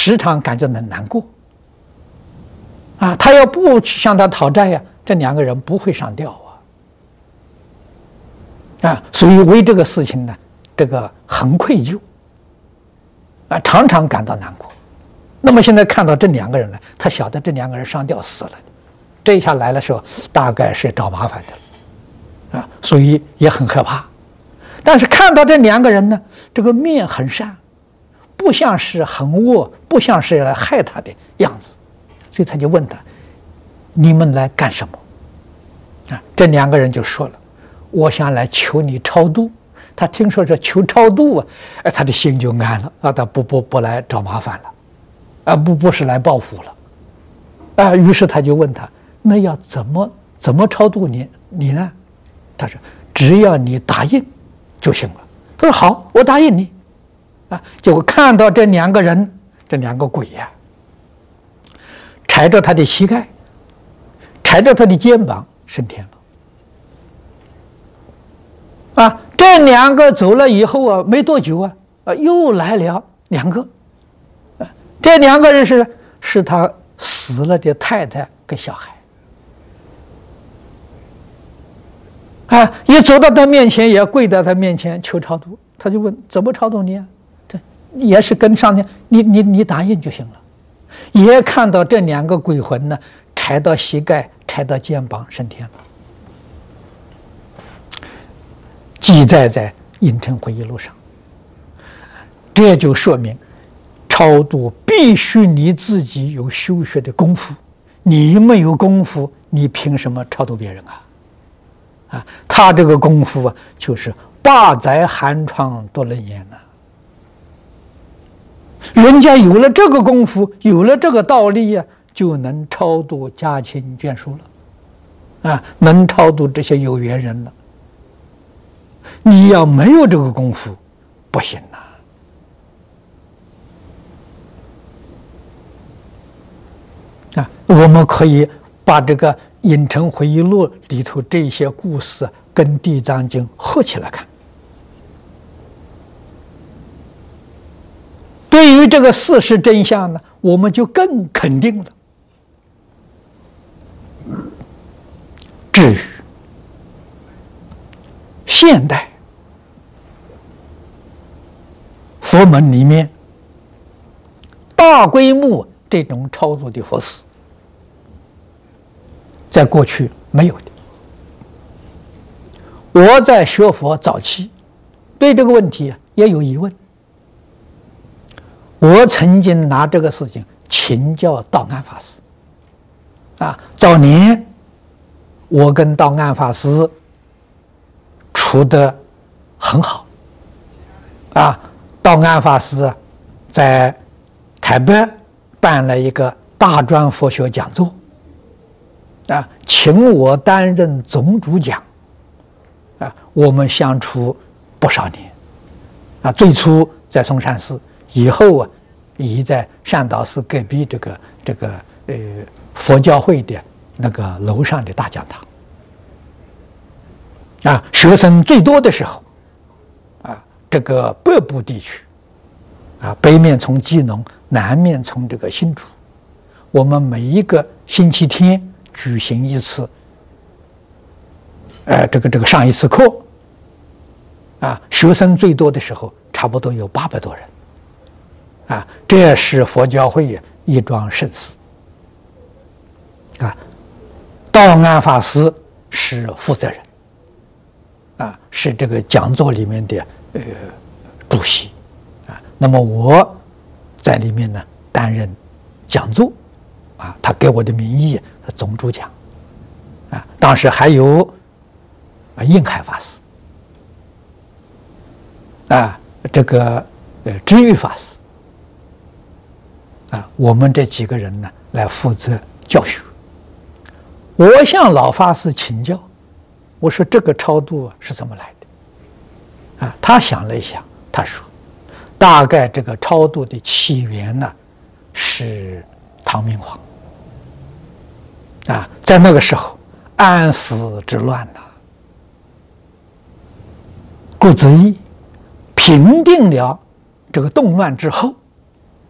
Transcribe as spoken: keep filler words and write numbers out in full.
时常感觉很难过。啊，他要不去向他讨债呀，这两个人不会上吊啊。啊，所以为这个事情呢，这个很愧疚，啊，常常感到难过。那么现在看到这两个人呢，他晓得这两个人上吊死了，这一下来的时候，大概是找麻烦的，啊，所以也很害怕。但是看到这两个人呢，这个面很善，不像是很恶，不像是来害他的样子。所以他就问他：“你们来干什么？”啊，这两个人就说了：“我想来求你超度。”他听说这求超度啊，哎，他的心就安了啊，他不不不来找麻烦了，啊，不不是来报复了，啊，于是他就问他：“那要怎么怎么超度你你呢？”他说：“只要你答应就行了。”他说：“好，我答应你。”啊，结果看到这两个人，这两个鬼呀、啊。踩着他的膝盖，踩着他的肩膀升天了。啊，这两个走了以后啊，没多久啊，啊，又来了两个。啊，这两个人是是他死了的太太跟小孩。啊，一走到他面前，也跪在他面前求超度。他就问：“怎么超度你啊？”这也是跟上天，你你你答应就行了。也看到这两个鬼魂呢，踩到膝盖，踩到肩膀升天了，记载在《影城回忆录》上。这就说明，超度必须你自己有修学的功夫，你没有功夫，你凭什么超度别人啊？啊，他这个功夫啊，就是八载寒窗多能言呐。人家有了这个功夫，有了这个道理呀、啊，就能超度家亲眷属了，啊，能超度这些有缘人了。你要没有这个功夫，不行呐、啊。啊，我们可以把这个《影城回忆录》里头这些故事跟《地藏经》合起来看。对于这个事实真相呢，我们就更肯定了。至于现代佛门里面大规模这种超度的佛事，在过去没有的。我在学佛早期，对这个问题也有疑问。我曾经拿这个事情请教道安法师，啊，早年我跟道安法师处得很好，啊，道安法师在台北办了一个大专佛学讲座，啊，请我担任总主讲，啊，我们相处不少年，啊，最初在嵩山寺。以后啊，已在善导寺隔壁这个这个呃佛教会的那个楼上的大讲堂，啊，学生最多的时候，啊，这个北部地区，啊，北面从基隆，南面从这个新竹，我们每一个星期天举行一次，呃，这个这个上一次课，啊，学生最多的时候，差不多有八百多人。啊，这是佛教会一桩盛事。啊，道安法师是负责人，啊，是这个讲座里面的呃主席，啊，那么我在里面呢担任讲座，啊，他给我的名义总主讲，啊，当时还有啊应海法师，啊，这个呃知遇法师。啊，我们这几个人呢，来负责教学。我向老法师请教，我说这个超度是怎么来的？啊，他想了一想，他说，大概这个超度的起源呢，是唐明皇。啊，在那个时候，安史之乱呐、啊，顾子义平定了这个动乱之后。